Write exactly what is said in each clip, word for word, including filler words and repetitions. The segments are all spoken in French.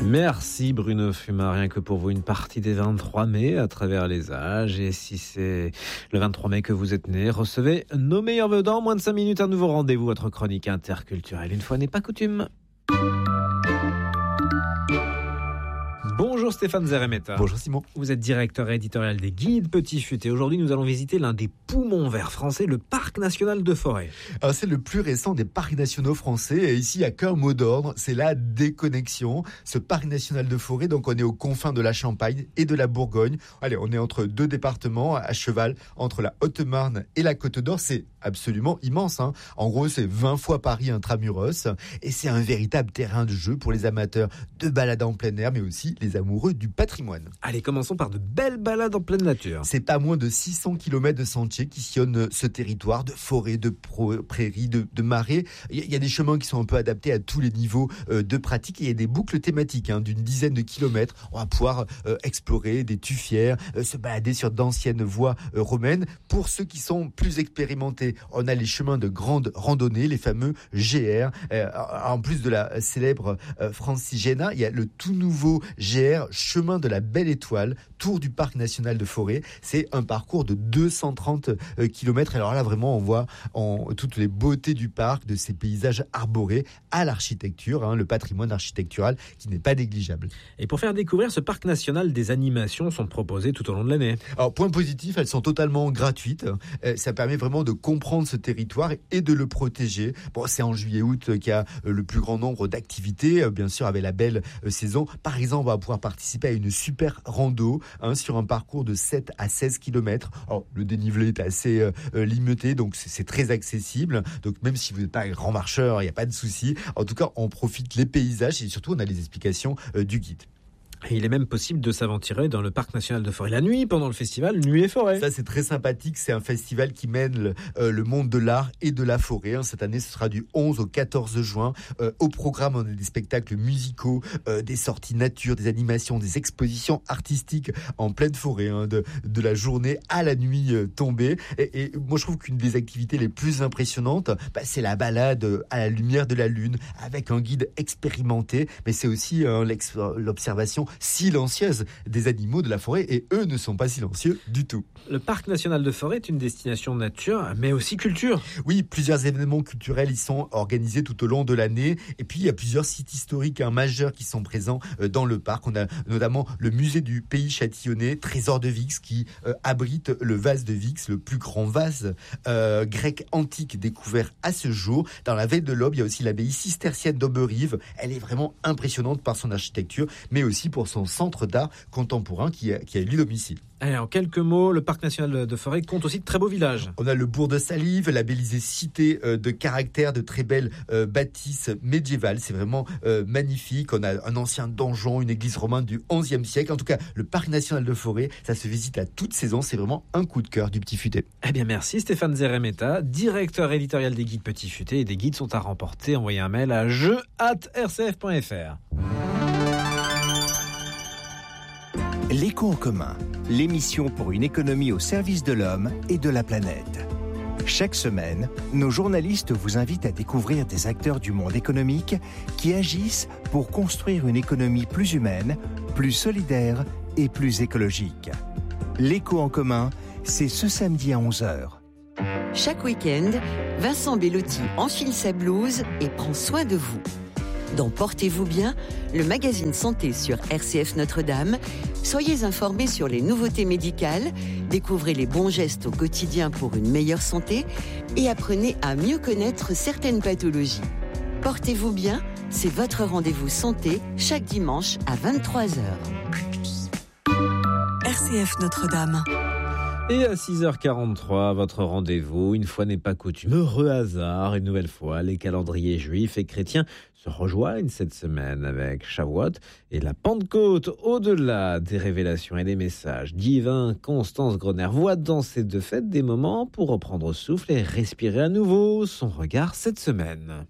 Merci Bruno Fuma, rien que pour vous une partie des vingt-trois mai à travers les âges. Et si c'est le vingt-trois mai que vous êtes né, recevez nos meilleurs vœux dans moins de cinq minutes. Un nouveau rendez-vous, votre chronique interculturelle. Une fois n'est pas coutume. Bonjour Stéphane Zeremeta. Bonjour Simon. Vous êtes directeur éditorial des Guides Petit Futé. Aujourd'hui, nous allons visiter l'un des poumons verts français, le Parc National de Forêt. Alors, c'est le plus récent des parcs nationaux français. Et ici, il n'y a qu'un mot d'ordre, c'est la déconnexion. Ce Parc National de Forêt, donc on est aux confins de la Champagne et de la Bourgogne. Allez, on est entre deux départements, à cheval, entre la Haute-Marne et la Côte d'Or. C'est absolument immense, hein. En gros, c'est vingt fois Paris intramuros. Et c'est un véritable terrain de jeu pour les amateurs de balades en plein air, mais aussi les amoureux du patrimoine. Allez, commençons par de belles balades en pleine nature. C'est pas moins de six cents kilomètres de sentiers qui sillonnent ce territoire, de forêts, de pro- prairies, de, de marais. Il y, y a des chemins qui sont un peu adaptés à tous les niveaux euh, de pratique. Et il y a des boucles thématiques hein, d'une dizaine de kilomètres. On va pouvoir euh, explorer des tufières, euh, se balader sur d'anciennes voies euh, romaines. Pour ceux qui sont plus expérimentés, on a les chemins de grande randonnée, les fameux G R. Euh, en plus de la célèbre euh, Francigena, il y a le tout nouveau G R, chemin de la Belle Étoile, tour du Parc National de Forêt. C'est un parcours de deux cent trente kilomètres. Alors là, vraiment, on voit en, toutes les beautés du parc, de ces paysages arborés à l'architecture, hein, le patrimoine architectural qui n'est pas négligeable. Et pour faire découvrir ce parc national, des animations sont proposées tout au long de l'année. Alors, point positif, elles sont totalement gratuites. Euh, ça permet vraiment de comprendre ce territoire et de le protéger. Bon, c'est en juillet-août qu'il y a le plus grand nombre d'activités, bien sûr, avec la belle saison. Par exemple, on va pouvoir participer à une super rando hein, sur un parcours de sept à seize kilomètres. Alors, le dénivelé est assez euh, limité, donc c'est, c'est très accessible. Donc, même si vous n'êtes pas un grand marcheur, il n'y a pas de souci. En tout cas, on profite les paysages et surtout, on a les explications euh, du guide. Et il est même possible de s'aventurer dans le Parc National de Forêt la nuit, pendant le festival Nuit et Forêt. Ça, c'est très sympathique. C'est un festival qui mène le, euh, le monde de l'art et de la forêt. Hein. Cette année, ce sera du onze au quatorze juin. Euh, au programme, on a des spectacles musicaux, euh, des sorties nature, des animations, des expositions artistiques en pleine forêt, hein, de, de la journée à la nuit euh, tombée. Et, et moi, je trouve qu'une des activités les plus impressionnantes, bah, c'est la balade à la lumière de la lune avec un guide expérimenté. Mais c'est aussi euh, l'observation silencieuse des animaux de la forêt et eux ne sont pas silencieux du tout. Le Parc National de Forêt est une destination nature mais aussi culture. Oui, plusieurs événements culturels y sont organisés tout au long de l'année et puis il y a plusieurs sites historiques hein, majeurs qui sont présents euh, dans le parc. On a notamment le musée du pays châtillonnais, Trésor de Vix qui euh, abrite le vase de Vix, le plus grand vase euh, grec antique découvert à ce jour. Dans la Vallée de l'Aube, il y a aussi l'abbaye cistercienne d'Auberive. Elle est vraiment impressionnante par son architecture mais aussi pour son centre d'art contemporain qui a, qui a élu domicile. Allez, en quelques mots, le Parc National de Forêt compte aussi de très beaux villages. On a le bourg de Salive, labellisé cité euh, de caractère, de très belles euh, bâtisses médiévales. C'est vraiment euh, magnifique. On a un ancien donjon, une église romane du onzième siècle. En tout cas, le Parc National de Forêt, ça se visite à toute saison. C'est vraiment un coup de cœur du Petit Futé. Eh bien, merci Stéphane Zeremeta, directeur éditorial des Guides Petit Futé. Et des guides sont à remporter. Envoyez un mail à jeu arobase r c f point f r. L'éco en commun, l'émission pour une économie au service de l'homme et de la planète. Chaque semaine, nos journalistes vous invitent à découvrir des acteurs du monde économique qui agissent pour construire une économie plus humaine, plus solidaire et plus écologique. L'éco en commun, c'est ce samedi à onze heures. Chaque week-end, Vincent Bellotti enfile sa blouse et prend soin de vous. Dans Portez-vous bien, le magazine santé sur R C F Notre-Dame, soyez informés sur les nouveautés médicales, découvrez les bons gestes au quotidien pour une meilleure santé et apprenez à mieux connaître certaines pathologies. Portez-vous bien, c'est votre rendez-vous santé chaque dimanche à vingt-trois heures. R C F Notre-Dame. Et à six heures quarante-trois, votre rendez-vous, une fois n'est pas coutume, heureux hasard, une nouvelle fois, les calendriers juifs et chrétiens se rejoignent cette semaine avec Shavuot et la Pentecôte. Au-delà des révélations et des messages divins, Constance Groner voit dans ces deux fêtes des moments pour reprendre souffle et respirer à nouveau son regard cette semaine.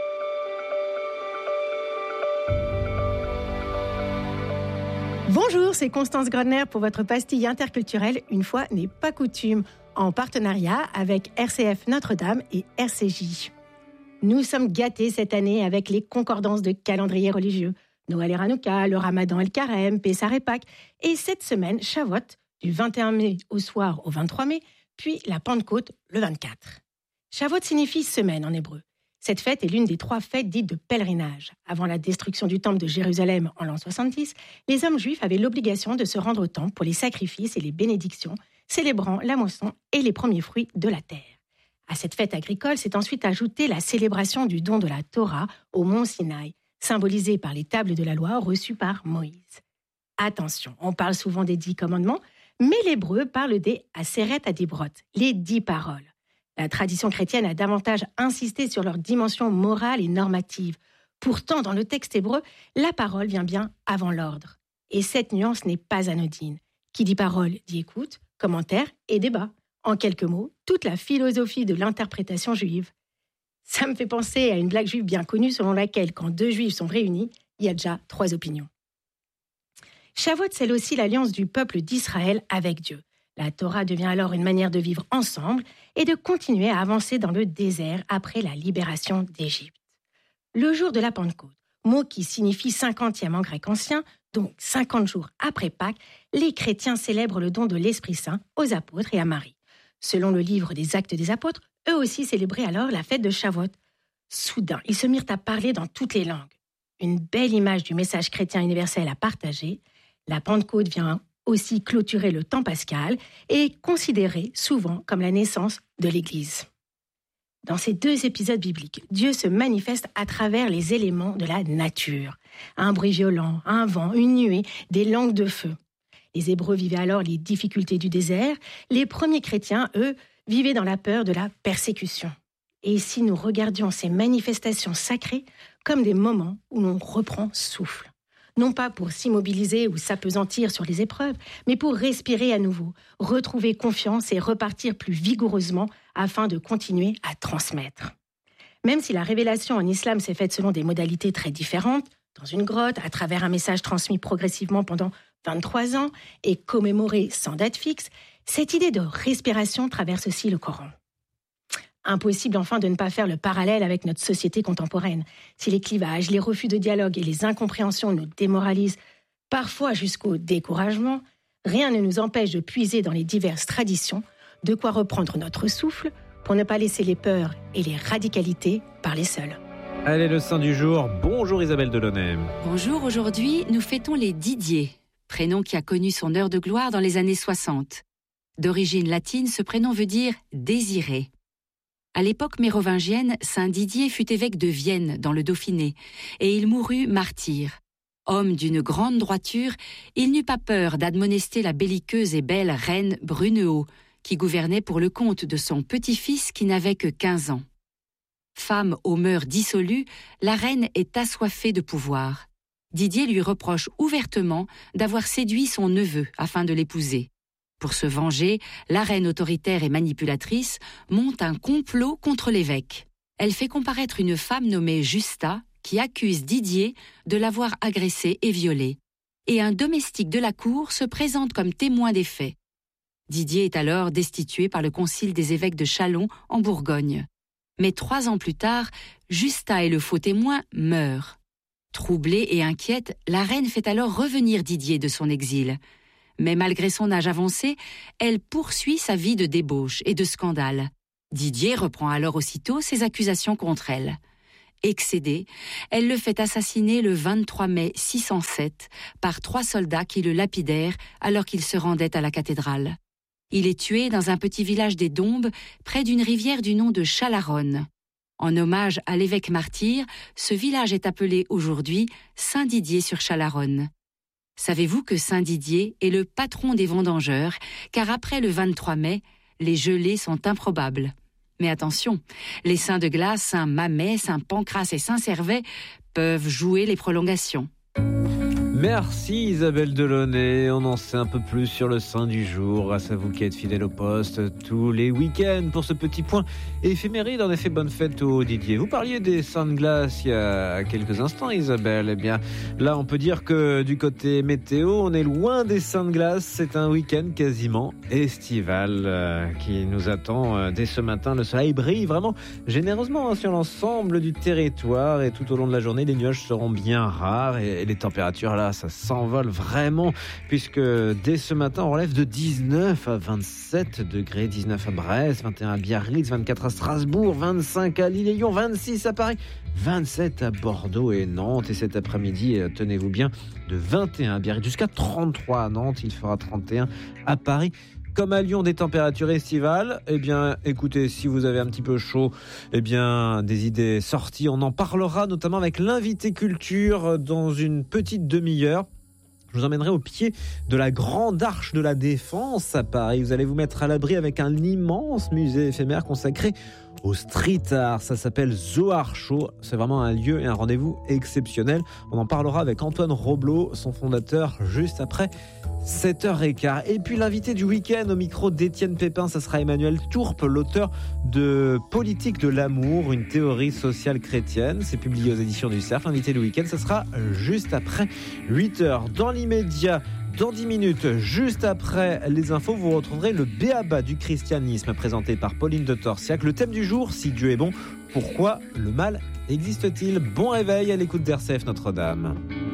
Bonjour, c'est Constance Groner pour votre pastille interculturelle, une fois n'est pas coutume, en partenariat avec R C F Notre-Dame et R C J. Nous sommes gâtés cette année avec les concordances de calendrier religieux. Noël et Hanouka, le Ramadan et le Carême, Pessah et Pâques. Et cette semaine, Shavuot, du vingt et un mai au soir au vingt-trois mai, puis la Pentecôte le vingt-quatre. Shavuot signifie semaine en hébreu. Cette fête est l'une des trois fêtes dites de pèlerinage. Avant la destruction du temple de Jérusalem en l'an soixante-dix, les hommes juifs avaient l'obligation de se rendre au temple pour les sacrifices et les bénédictions, célébrant la moisson et les premiers fruits de la terre. À cette fête agricole s'est ensuite ajoutée la célébration du don de la Torah au mont Sinaï, symbolisée par les tables de la loi reçues par Moïse. Attention, on parle souvent des dix commandements, mais l'hébreu parle des Aseret Adibrot, les dix paroles. La tradition chrétienne a davantage insisté sur leur dimension morale et normative. Pourtant, dans le texte hébreu, la parole vient bien avant l'ordre. Et cette nuance n'est pas anodine. Qui dit parole dit écoute, commentaire et débat. En quelques mots, toute la philosophie de l'interprétation juive. Ça me fait penser à une blague juive bien connue selon laquelle, quand deux juifs sont réunis, il y a déjà trois opinions. Shavuot scelle aussi l'alliance du peuple d'Israël avec Dieu. La Torah devient alors une manière de vivre ensemble et de continuer à avancer dans le désert après la libération d'Égypte. Le jour de la Pentecôte, mot qui signifie cinquantième en grec ancien, donc cinquante jours après Pâques, les chrétiens célèbrent le don de l'Esprit Saint aux apôtres et à Marie. Selon le livre des Actes des Apôtres, eux aussi célébraient alors la fête de Shavuot. Soudain, ils se mirent à parler dans toutes les langues. Une belle image du message chrétien universel à partager. La Pentecôte vient aussi clôturer le temps pascal et est considérée souvent comme la naissance de l'Église. Dans ces deux épisodes bibliques, Dieu se manifeste à travers les éléments de la nature. Un bruit violent, un vent, une nuée, des langues de feu. Les Hébreux vivaient alors les difficultés du désert. Les premiers chrétiens, eux, vivaient dans la peur de la persécution. Et si nous regardions ces manifestations sacrées comme des moments où l'on reprend souffle, non pas pour s'immobiliser ou s'appesantir sur les épreuves, mais pour respirer à nouveau, retrouver confiance et repartir plus vigoureusement afin de continuer à transmettre. Même si la révélation en islam s'est faite selon des modalités très différentes, dans une grotte, à travers un message transmis progressivement pendant vingt-trois ans et commémoré sans date fixe, cette idée de respiration traverse aussi le Coran. Impossible enfin de ne pas faire le parallèle avec notre société contemporaine. Si les clivages, les refus de dialogue et les incompréhensions nous démoralisent, parfois jusqu'au découragement, rien ne nous empêche de puiser dans les diverses traditions, de quoi reprendre notre souffle pour ne pas laisser les peurs et les radicalités parler seules. Allez, le saint du jour. Bonjour Isabelle Delaunay. Bonjour, aujourd'hui nous fêtons les Didier, prénom qui a connu son heure de gloire dans les années soixante. D'origine latine, ce prénom veut dire « désiré ». À l'époque mérovingienne, saint Didier fut évêque de Vienne, dans le Dauphiné, et il mourut martyr. Homme d'une grande droiture, il n'eut pas peur d'admonester la belliqueuse et belle reine Brunehaut, qui gouvernait pour le compte de son petit-fils qui n'avait que quinze ans. Femme aux mœurs dissolues, la reine est assoiffée de pouvoir. Didier lui reproche ouvertement d'avoir séduit son neveu afin de l'épouser. Pour se venger, la reine autoritaire et manipulatrice monte un complot contre l'évêque. Elle fait comparaître une femme nommée Justa qui accuse Didier de l'avoir agressée et violée. Et un domestique de la cour se présente comme témoin des faits. Didier est alors destitué par le concile des évêques de Châlons en Bourgogne. Mais trois ans plus tard, Justa et le faux témoin meurent. Troublée et inquiète, la reine fait alors revenir Didier de son exil. Mais malgré son âge avancé, elle poursuit sa vie de débauche et de scandale. Didier reprend alors aussitôt ses accusations contre elle. Excédée, elle le fait assassiner le vingt-trois mai six cent sept par trois soldats qui le lapidèrent alors qu'il se rendait à la cathédrale. Il est tué dans un petit village des Dombes, près d'une rivière du nom de Chalaronne. En hommage à l'évêque martyr, ce village est appelé aujourd'hui Saint-Didier-sur-Chalaronne. Savez-vous que Saint-Didier est le patron des vendangeurs, car après le vingt-trois mai, les gelées sont improbables. Mais attention, les saints de glace, Saint Mamet, Saint Pancrace et Saint Servais peuvent jouer les prolongations. Merci Isabelle Delaunay, on en sait un peu plus sur le saint du jour grâce à vous qui êtes fidèle au poste tous les week-ends pour ce petit point éphéméride. En effet, bonne fête au Didier. Vous parliez des saints de glace il y a quelques instants Isabelle. Eh bien là on peut dire que du côté météo on est loin des saints de glace. C'est un week-end quasiment estival euh, qui nous attend euh, dès ce matin. Le soleil brille vraiment généreusement hein, sur l'ensemble du territoire et tout au long de la journée les nuages seront bien rares et, et les températures là ça s'envole vraiment puisque dès ce matin on relève de dix-neuf à vingt-sept degrés, dix-neuf à Brest, vingt et un à Biarritz, vingt-quatre à Strasbourg, vingt-cinq à Lille et Lyon, vingt-six à Paris, vingt-sept à Bordeaux et Nantes. Et cet après-midi, tenez-vous bien, de vingt et un à Biarritz jusqu'à trente-trois à Nantes, il fera trente et un à Paris. Comme à Lyon, des températures estivales, eh bien, écoutez, si vous avez un petit peu chaud, eh bien, des idées sorties, on en parlera notamment avec l'invité culture dans une petite demi-heure. Je vous emmènerai au pied de la grande arche de la Défense à Paris. Vous allez vous mettre à l'abri avec un immense musée éphémère consacré au street art. Ça s'appelle Zohar Show. C'est vraiment un lieu et un rendez-vous exceptionnel. On en parlera avec Antoine Roblot, son fondateur, juste après sept heures quinze. Et puis l'invité du week-end au micro d'Étienne Pépin, ça sera Emmanuel Tourpe, l'auteur de Politique de l'amour, une théorie sociale chrétienne. C'est publié aux éditions du Cerf. L'invité du week-end, ça sera juste après huit heures. Dans l'immédiat, dans dix minutes, juste après les infos, vous retrouverez le B.A.B.A. du christianisme présenté par Pauline de Torsiac. Le thème du jour, si Dieu est bon, pourquoi le mal existe-t-il ? Bon réveil à l'écoute d'R C F Notre-Dame.